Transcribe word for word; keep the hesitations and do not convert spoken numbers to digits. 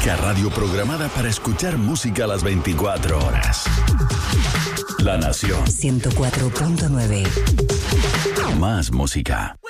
única radio programada para escuchar música a las veinticuatro horas. La Nación ciento cuatro punto nueve. Más música.